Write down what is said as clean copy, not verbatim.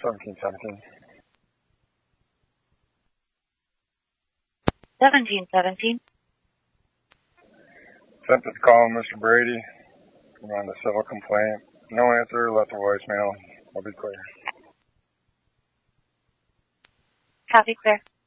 1717. 1717. Attempted to call Mr. Brady. I'm on the civil complaint. No answer, left a voicemail. I'll be clear. Copy, clear.